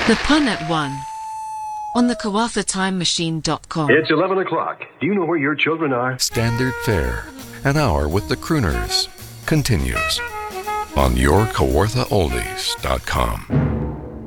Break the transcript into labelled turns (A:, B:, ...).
A: The Pun at 1 on the KawathaTimeMachine.com.
B: It's 11 o'clock. Do you know where your children are?
C: Standard Fare, an hour with the crooners, continues on yourKawarthaOldies.com.